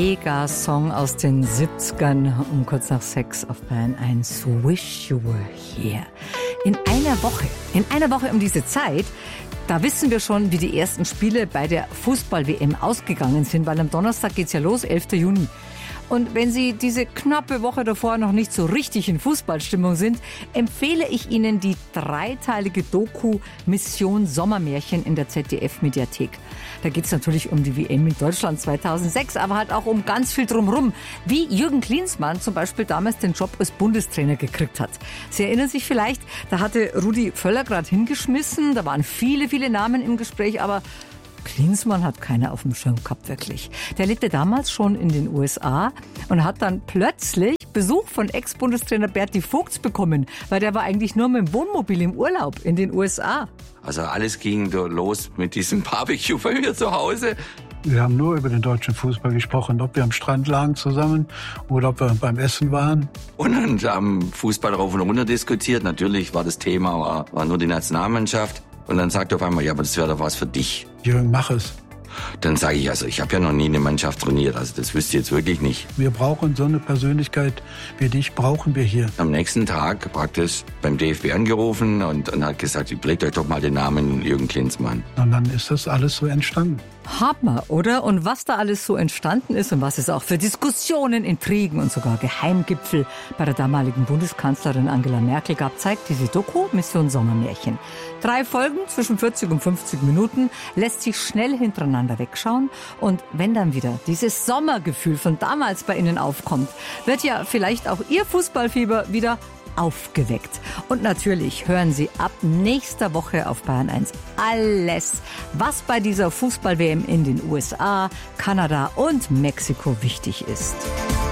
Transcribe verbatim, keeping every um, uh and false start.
Mega-Song aus den siebzigern um kurz nach sechs auf Bayern eins. Wish You Were Here. In einer Woche, in einer Woche um diese Zeit, da wissen wir schon, wie die ersten Spiele bei der Fußball-W M ausgegangen sind, weil am Donnerstag geht's ja los, elfter Juni. Und wenn Sie diese knappe Woche davor noch nicht so richtig in Fußballstimmung sind, empfehle ich Ihnen die dreiteilige Doku Mission Sommermärchen in der Z D F-Mediathek. Da geht es natürlich um die W M in Deutschland zweitausendsechs, aber halt auch um ganz viel drumherum. Wie Jürgen Klinsmann zum Beispiel damals den Job als Bundestrainer gekriegt hat. Sie erinnern sich vielleicht, da hatte Rudi Völler gerade hingeschmissen, da waren viele, viele Namen im Gespräch, aber Klinsmann hat keiner auf dem Schirm gehabt, wirklich. Der lebte damals schon in den U S A und hat dann plötzlich Besuch von Ex-Bundestrainer Berti Vogts bekommen, weil der war eigentlich nur mit dem Wohnmobil im Urlaub in den U S A. Also alles ging da los mit diesem Barbecue bei mir zu Hause. Wir haben nur über den deutschen Fußball gesprochen, ob wir am Strand lagen zusammen oder ob wir beim Essen waren. Und dann haben Fußball rauf und runter diskutiert. Natürlich war das Thema, war, war nur die Nationalmannschaft. Und dann sagt er auf einmal, ja, aber das wäre doch was für dich. Jürgen, mach es. Dann sage ich, also ich habe ja noch nie eine Mannschaft trainiert, also das wüsste ich jetzt wirklich nicht. Wir brauchen so eine Persönlichkeit wie dich, brauchen wir hier. Am nächsten Tag praktisch beim D F B angerufen und, und hat gesagt, überlegt euch doch mal den Namen Jürgen Klinsmann. Und dann ist das alles so entstanden. Hammer, oder? Und was da alles so entstanden ist und was es auch für Diskussionen, Intrigen und sogar Geheimgipfel bei der damaligen Bundeskanzlerin Angela Merkel gab, zeigt diese Doku Mission Sommermärchen. Drei Folgen zwischen vierzig und fünfzig Minuten, lässt sich schnell hintereinander wegschauen. Und wenn dann wieder dieses Sommergefühl von damals bei Ihnen aufkommt, wird ja vielleicht auch Ihr Fußballfieber wieder aufgeweckt. Und natürlich hören Sie ab nächster Woche auf Bayern eins alles, was bei dieser Fußball-W M in den U S A, Kanada und Mexiko wichtig ist.